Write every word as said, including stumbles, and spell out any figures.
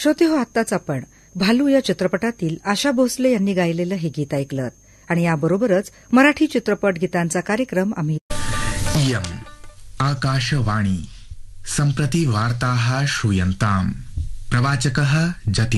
श्रोते हो, आत्ताच आपण भालू या चित्रपटातील आशा भोसले यांनी गायलेलं हे गीत ऐकलं आणि याबरोबरच मराठी चित्रपट गीतांचा कार्यक्रम आम्ही इयम् आकाशवाणी सम्प्रति वार्ताः श्रूयन्ताम् प्रवाचकः जति